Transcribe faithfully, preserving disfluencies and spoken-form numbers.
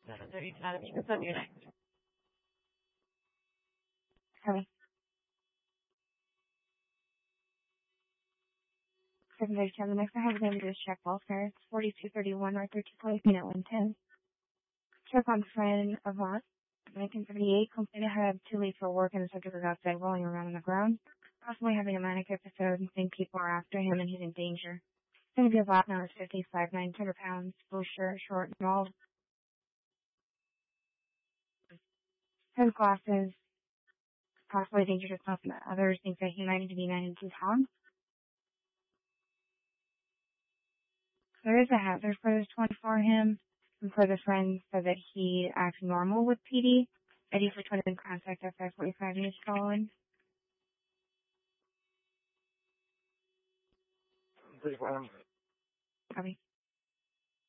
thirty-seven, you can put your next. Sorry. seven thirty-seven. Next I have the name to check welfare. It's forty-two thirty-one North thirty Place, Unit one ten. Check on friend Avant. nineteen seventy-eight. Complained I had too late for work and the subject was outside rolling around on the ground. Possibly having a manic episode and think people are after him and he's in danger. It's going to be Avant now. It's fifty-five, nine hundred pounds. Blue shirt, short, small. Has glasses. Possibly dangerous to himself and others. Think that he might need to be ninety-two pounds. There is a hazard for this one for him. And for the friend said that he acts normal with P D. Ready for twenty in contact at five forty-five minutes following. Copy.